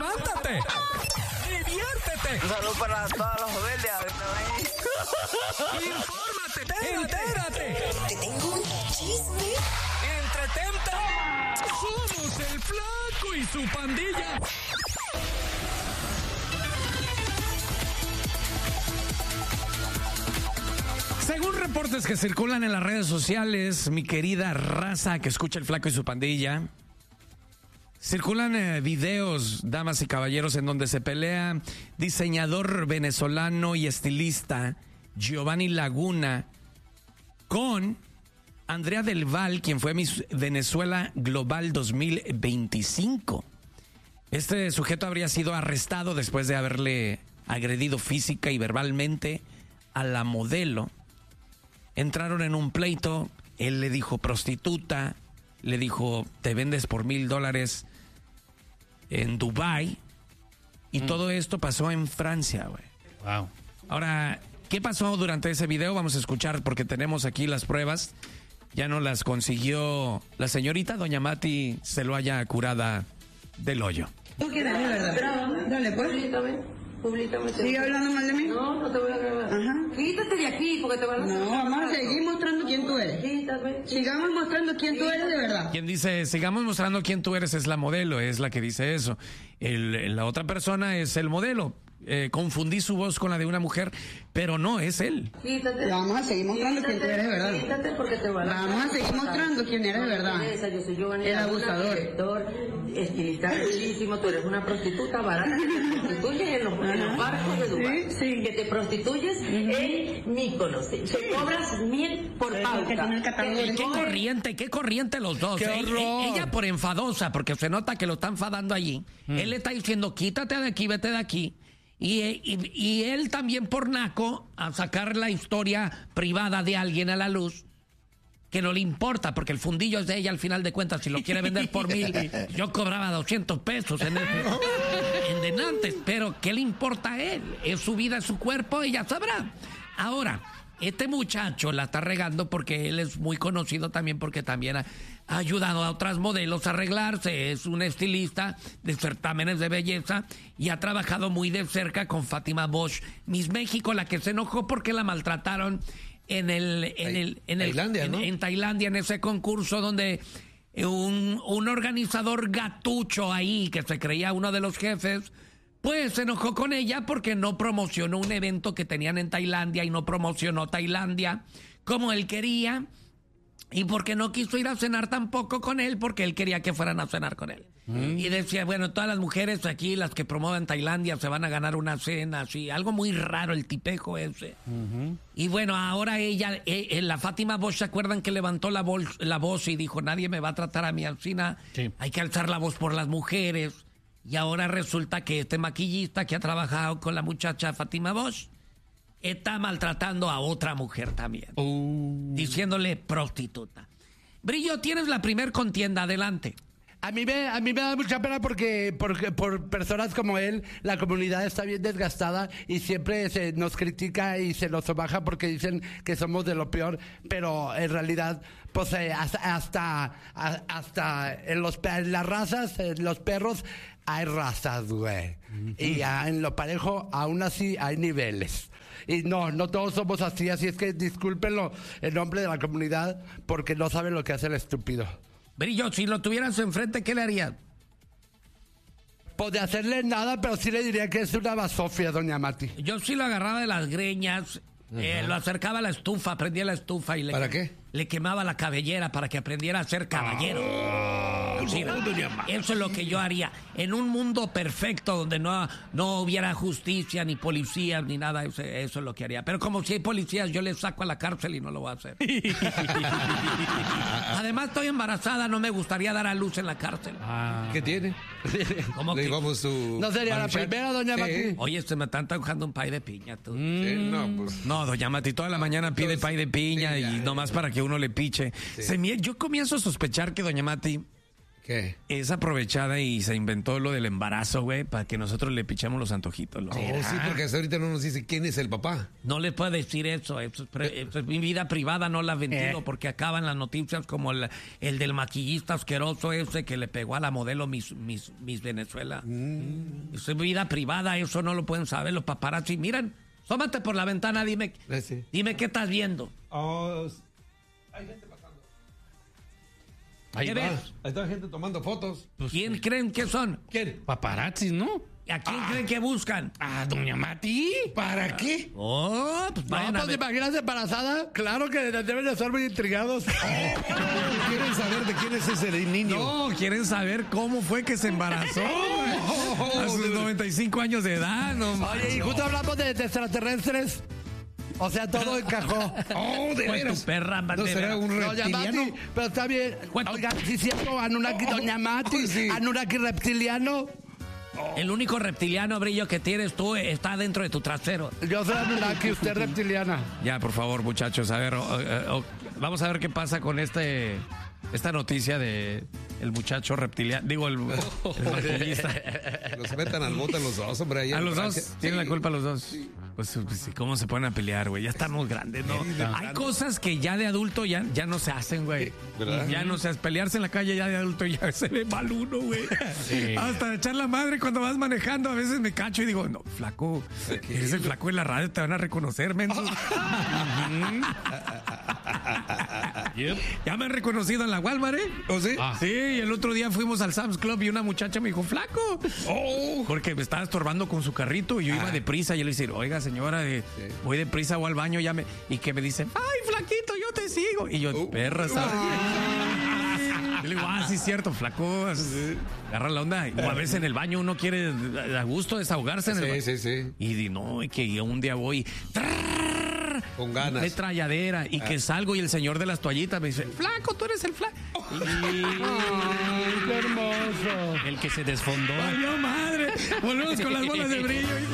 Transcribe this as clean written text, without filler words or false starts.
levántate, diviértete. Un saludo para todos los rebeldes. Infórmate, entérate. Te tengo un chisme. Entretente. Somos el Flaco y su pandilla. Según reportes que circulan en las redes sociales, mi querida raza que escucha el Flaco y su pandilla, circulan videos, damas y caballeros, en donde se pelea diseñador venezolano y estilista Giovanni Laguna con Andrea Del Val, quien fue Miss Venezuela Global 2025. Este sujeto habría sido arrestado después de haberle agredido física y verbalmente a la modelo. Entraron en un pleito, él le dijo prostituta, le dijo te vendes por $1,000 en Dubái, y todo esto pasó en Francia, güey. Wow. Ahora, ¿qué pasó durante ese video? Vamos a escuchar porque tenemos aquí las pruebas. Ya no las consiguió la señorita doña Mati Celoaya curada del hoyo. ¿Tú quieres de verdad? Dale, pues. Públicame. ¿Sigue hablando mal de mí? No te voy a grabar. Ajá. Quítate de aquí porque te van a... No, vamos a seguir mostrando quién tú eres. Quítate. Sigamos mostrando quién tú eres de verdad. Quien dice, sigamos mostrando quién tú eres, es la modelo, es la que dice eso. La otra persona es el modelo. Confundí su voz con la de una mujer, pero no, es él. Quítate. Vamos a seguir mostrando quién tú eres de verdad. Quítate porque te van a... Vamos a seguir mostrando quién eres de verdad. Yo soy Giovanni, El abusador. director, estilista bellísimo. Tú eres una prostituta barata que te prostituyes en los barcos de Dubái. Sí. Que te prostituyes en Mykonos. Que cobras 1,000 por pauta. Qué corriente los dos. ¡Qué horror! Ella por enfadosa, porque se nota que lo está enfadando allí. Él le está diciendo, quítate de aquí, vete de aquí. Y él también por naco a sacar la historia privada de alguien a la luz, que no le importa, porque el fundillo es de ella al final de cuentas. Si lo quiere vender por 1,000, yo cobraba 200 pesos en denantes, pero ¿qué le importa a él? Es su vida, es su cuerpo, ella sabrá. Ahora, este muchacho la está regando porque él es muy conocido también, porque también ha ayudado a otras modelos a arreglarse. Es un estilista de certámenes de belleza y ha trabajado muy de cerca con Fátima Bosch, Miss México, la que se enojó porque la maltrataron Tailandia, ¿no? En Tailandia, en ese concurso donde un organizador gatucho ahí, que se creía uno de los jefes, pues se enojó con ella porque no promocionó un evento que tenían en Tailandia y no promocionó Tailandia como él quería, y porque no quiso ir a cenar tampoco con él porque él quería que fueran a cenar con él. Y decía, bueno, todas las mujeres aquí, las que promueven Tailandia, se van a ganar una cena, así, algo muy raro el tipejo ese. Y bueno, ahora ella, la Fátima Bosch, ¿se acuerdan que levantó la voz y dijo, nadie me va a tratar a mi alcina? Sí. Hay que alzar la voz por las mujeres. Y ahora resulta que este maquillista que ha trabajado con la muchacha Fátima Bosch está maltratando a otra mujer también, diciéndole prostituta. Brillo, tienes la primer contienda, adelante. A mí me da mucha pena porque por personas como él, la comunidad está bien desgastada y siempre se nos critica y se nos sobaja porque dicen que somos de lo peor, pero en realidad, pues hasta en las razas, en los perros, hay razas, güey. Y en lo parejo, aún así, hay niveles. Y no todos somos así es que discúlpenlo en nombre de la comunidad porque no saben lo que hace el estúpido. Brillo, si lo tuvieras enfrente, ¿qué le harías? Pues de hacerle nada, pero sí le diría que es una basofia, doña Mati. Yo sí lo agarraba de las greñas, lo acercaba a la estufa, prendía la estufa y ¿Para qué? le quemaba la cabellera para que aprendiera a ser caballero. Sí, eso es lo que yo haría. En un mundo perfecto donde no hubiera justicia, ni policías, ni nada, eso es lo que haría. Pero como si hay policías, yo les saco a la cárcel y no lo voy a hacer. Además, estoy embarazada, no me gustaría dar a luz en la cárcel. ¿Qué tiene? ¿Cómo que? Digamos su... ¿No sería la primera, doña Mati? Oye, se me está antojando un pay de piña, tú. Sí, no, pues... No, doña Mati, toda la mañana pide pay de piña sí, y nomás para que uno le piche. Sí. Yo comienzo a sospechar que doña Mati ¿Qué? Es aprovechada y se inventó lo del embarazo, güey, para que nosotros le pichemos los antojitos. Oh, sí, porque hasta ahorita no nos dice quién es el papá. No les puedo decir eso. Eso es mi vida privada, no la ventilo porque acaban las noticias como el del maquillista asqueroso ese que le pegó a la modelo Miss Venezuela. Eso es vida privada, eso no lo pueden saber los paparazzi. Miren, sómate por la ventana, dime qué estás viendo. Oh, hay gente pasando. ¿Qué ves? Ahí está gente tomando fotos. ¿Quién creen que son? ¿Quién? Paparazzis, ¿no? ¿A quién creen que buscan? A doña Mati. ¿Para qué? Oh, pues vayan No, a pues ver. imaginas embarazada. Claro que deben de estar muy intrigados. ¿Quieren saber de quién es ese niño? No, quieren saber cómo fue que se embarazó. A sus 95 años de edad, no Oye, y manches. justo hablamos de extraterrestres. O sea, todo encajó. Oh, de Pues veras. tu perra, ¿No de será veras. un Doña reptiliano? Mati, pero está bien. ¿Cuánto? Oiga, sí, cierto, Anunnaki, Doña Mati, sí. Anunnaki reptiliano. El único reptiliano, Brillo, que tienes tú está dentro de tu trasero. Yo soy Anunnaki, usted reptiliana. Ya, por favor, muchachos, a ver, vamos a ver qué pasa con esta noticia de el muchacho reptiliano, digo, el maquillista. Los metan al bote a los dos, hombre. ahí A en los Francia. dos, tienen la culpa los dos. Pues, ¿cómo se ponen a pelear, güey? Ya estamos grandes, ¿no? Hay cosas que ya de adulto ya no se hacen, güey. ¿Verdad? Ya no se hace. Pelearse en la calle ya de adulto ya se ve mal uno, güey. Hasta echar la madre cuando vas manejando. A veces me cacho y digo, no, flaco, eres el flaco de la radio, te van a reconocer, menso. Ya me han reconocido en la Walmart, ¿eh? ¿Oh, sí? Sí, y el otro día fuimos al Sam's Club y una muchacha me dijo, flaco. Porque me estaba estorbando con su carrito y yo iba deprisa y yo le dije, oiga señora, voy deprisa o al baño ya y que me dice, ay flaquito, yo te sigo. Y yo, perra, ¿sabes? Yo le digo, sí es cierto, flaco, agarra la onda. O a veces en el baño uno quiere a gusto desahogarse en el baño. Sí. Y no, y que un día voy Con ganas. metralladera y que salgo y el señor de las toallitas me dice, flaco, tú eres el flaco. ¡Qué hermoso! El que se desfondó. ¡Valió madre! Volvemos con las bolas de brillo.